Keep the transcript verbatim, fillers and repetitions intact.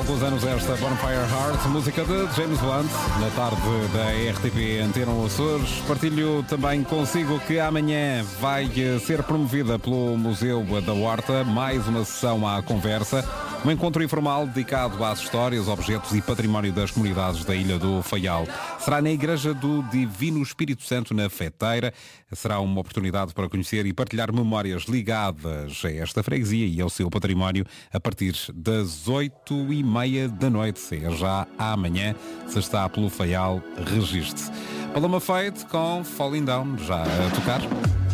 alguns anos esta Bonfire Heart, música de James Blunt, na tarde da R T P Antena Açores. Partilho também consigo que amanhã vai ser promovida pelo Museu da Horta mais uma sessão à conversa, um encontro informal dedicado às histórias, objetos e património das comunidades da Ilha do Faial. Será na Igreja do Divino Espírito Santo, na Feteira. Será uma oportunidade para conhecer e partilhar memórias ligadas a esta freguesia e ao seu património a partir das oito e meia da noite. É já amanhã, se está pelo Faial, registre-se. Paloma Fate com Falling Down, já a tocar.